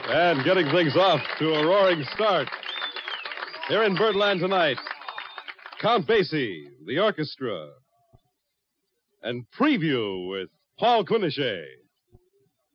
And getting things off to a roaring start. Here in Birdland tonight, Count Basie, the orchestra, and Preview with Paul Quinichette.